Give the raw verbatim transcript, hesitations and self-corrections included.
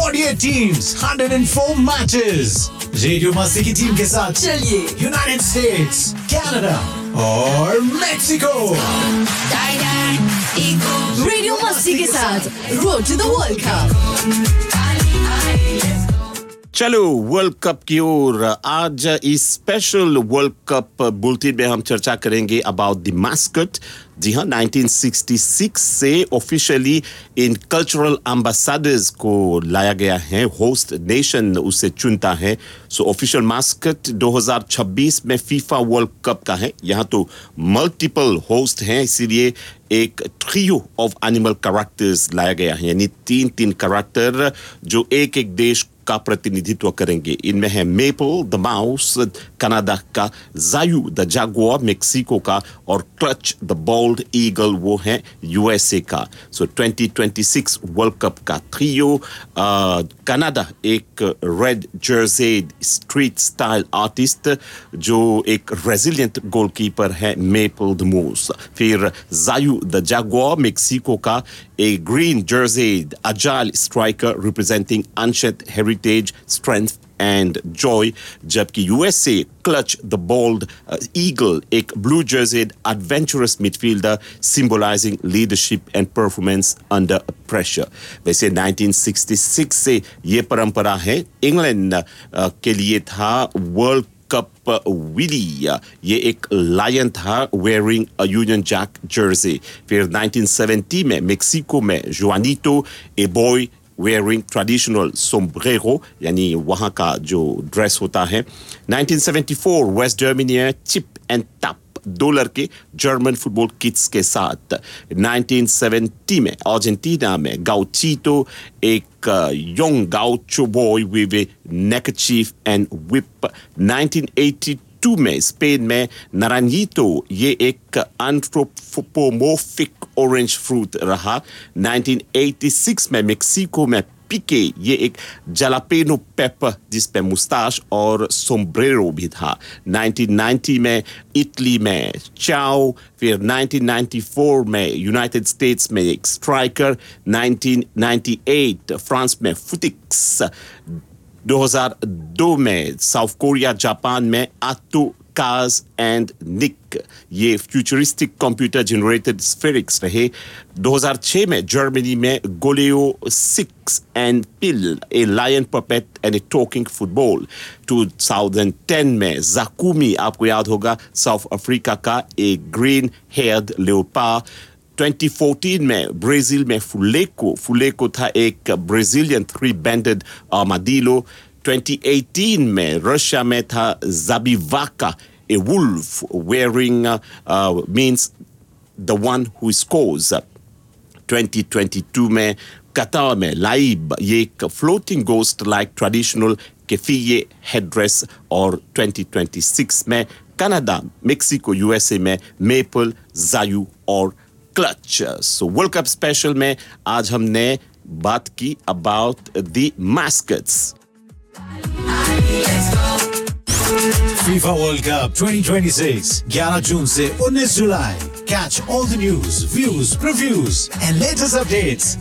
forty-eight teams, one hundred four matches. Radio मस्ती की team के साथ चलिए यूनाइटेड स्टेट्स, कनाडा और मेक्सिको। रेडियो मस्ती के साथ road to the world cup. चलो वर्ल्ड कप की ओर। आज इस स्पेशल वर्ल्ड कप बुलेटिन में हम चर्चा करेंगे अबाउट द मास्कट। जी हाँ, नाइनटीन सिक्सटी सिक्स से ऑफिशियली इन कल्चरल एम्बेसडर्स को लाया गया है, होस्ट नेशन उसे चुनता है। सो ऑफिशियल मास्कट दो हज़ार छब्बीस में फीफा वर्ल्ड कप का है। यहाँ तो मल्टीपल होस्ट हैं, इसीलिए एक ट्रियो ऑफ एनिमल कैरेक्टर्स लाया गया है, यानी तीन तीन कैरेक्टर जो एक एक देश का प्रतिनिधित्व करेंगे। इनमें है मेपल द माउस कनाडा का, जायू द जागुआर मेक्सिको का और क्लच द बोल्ड ईगल वो है यूएसए का। So twenty twenty six world cup का ट्रियो। कनाडा एक रेड जर्सीड स्ट्रीट स्टाइल आर्टिस्ट जो एक रेजिलिएंट गोलकीपर है मेपल द माउस। फिर जायू द जागुआर मेक्सिको का, a green jerseyed agile striker representing ancient heritage, strength and joy, जबकि USA clutch the bold uh, eagle, एक blue jerseyed adventurous midfielder symbolizing leadership and performance under pressure। वैसे nineteen sixty six से ये परंपरा है। England uh, के लिए था वर्ल्ड कप विली, ये एक लायन था wearing a union Jack Jersey. फिर नाइनटीन सेवेंटी में मेक्सिको में जुआनितो a boy wearing traditional Sombrero, यानी वहाँ का जो ड्रेस होता है। Nineteen seventy four waste Germany में चिप एंड टैप दो लड़के जर्मन फुटबॉल किट्स के साथ। नाइनटीन सेवेंटी में अर्जेंटीना में गाउचीतो एक young गाउचो boy with A नेकरचीफ and whip. Nineteen eighty two में स्पेन में नारांजितो, ये एक एंथ्रोपोमोर्फिक ऑरेंज फ्रूट रहा। नाइनटीन एटी सिक्स में मेक्सिको में पिके, ये एक जलापेनो पेपर जिस पे मुस्ताश और सोम्ब्रेरो भी था। नाइनटीन नाइंटी में इटली में चाओ। फिर नाइनटीन नाइंटी फोर में यूनाइटेड स्टेट्स में एक striker. Nineteen ninety eight France में फुटिक्स। दो हज़ार दो में साउथ कोरिया जापान में आटो काज एंड निक, ये फ्यूचरिस्टिक कंप्यूटर जनरेटेड स्फेरिक्स रहे। दो हज़ार छह में जर्मनी में गोलेओ six and pill, a lion puppet and A talking football. दो हज़ार टेन में जाकुमी, आपको याद होगा साउथ अफ्रीका का, ए green heard leopard. Twenty fourteen में ब्राजील में फुलेको, फुलेको था एक Brazilian three बैंडेड armadillo. Twenty eighteen में रशिया में था जाबिवाका, a wolf wearing uh, uh, means the one who scores। Twenty twenty two में कतार में लाइब, ये एक floating ghost like traditional केफिये headdress। और ट्वेंटी ट्वेंटी सिक्स में कनाडा मेक्सिको यूएसए में मेपल, जायू और clutch. So world cup special में आज हमने बात की about the मास्कट्स। FIFA World Cup twenty twenty-six, eleven जून से उन्नीस जुलाई। Catch all the news, views, previews and latest updates